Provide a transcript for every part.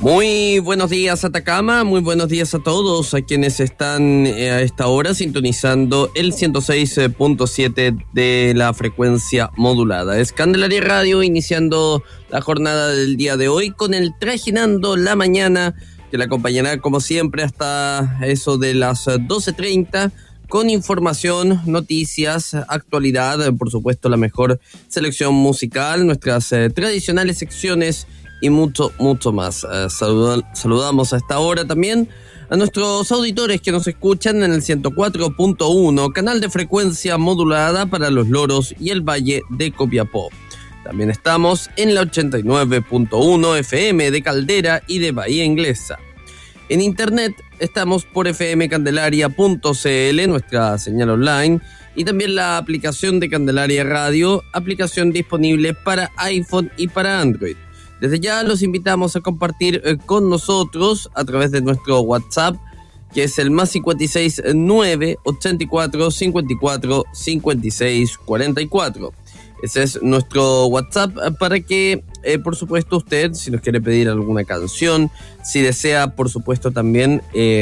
Muy buenos días, Atacama, muy buenos días a todos a quienes están a esta hora sintonizando el 106.7 de la frecuencia modulada. Es Candelaria Radio iniciando la jornada del día de hoy con el Trajinando la Mañana, que la acompañará como siempre hasta eso de las 12:30 con información, noticias, actualidad, por supuesto la mejor selección musical, nuestras tradicionales secciones y mucho más. Saludamos a esta hora también a nuestros auditores que nos escuchan en el 104.1, canal de frecuencia modulada para Los Loros y el Valle de Copiapó. También estamos en la 89.1 FM de Caldera y de Bahía Inglesa. En internet estamos por fmcandelaria.cl, nuestra señal online, y también la aplicación de Candelaria Radio, aplicación disponible para iPhone y para Android. Desde ya los invitamos a compartir con nosotros a través de nuestro WhatsApp, que es el más 56 9 84 54 56 44. Ese es nuestro WhatsApp para que, por supuesto, usted, si nos quiere pedir alguna canción, si desea, por supuesto, también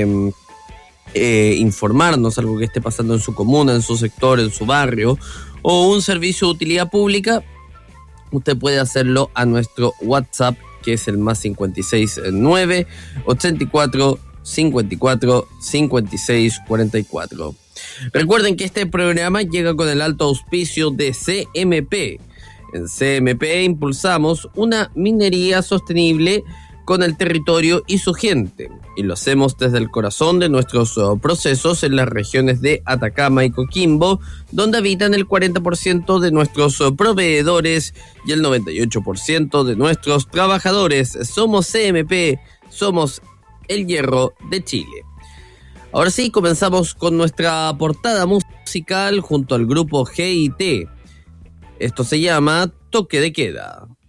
informarnos algo que esté pasando en su comuna, en su sector, en su barrio, o un servicio de utilidad pública, usted puede hacerlo a nuestro WhatsApp, que es el más 56 9 84 54 56 44. Recuerden que este programa llega con el alto auspicio de CMP. En CMP impulsamos una minería sostenible con el territorio y su gente, y lo hacemos desde el corazón de nuestros procesos en las regiones de Atacama y Coquimbo, donde habitan el 40% de nuestros proveedores y el 98% de nuestros trabajadores. Somos CMP, somos el hierro de Chile. Ahora sí, comenzamos con nuestra portada musical junto al grupo GIT. Esto se llama Toque de Queda.